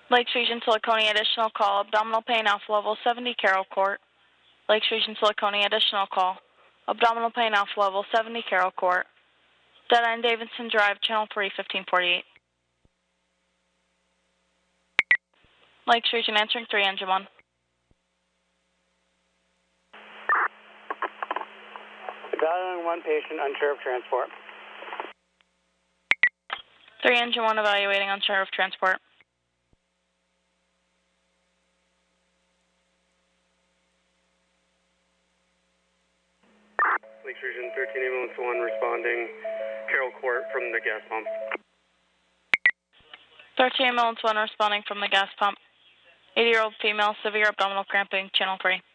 Lakes Region Siliconia, additional call. Abdominal pain, alpha level 70, Carroll Court. Lakes Region Siliconia, additional call. Abdominal pain, alpha level 70, Carroll Court. Dead end Davidson Drive, channel 3, 1548. Lakes Region answering 3, engine 1. Evaluating 1 patient, unsure of transport. 3, engine 1, evaluating unsure of transport. Lakes Region 13 ambulance 1 responding, Carroll Court from the gas pump. 13 ambulance 1 responding from the gas pump. 80-year-old female, severe abdominal cramping, channel 3.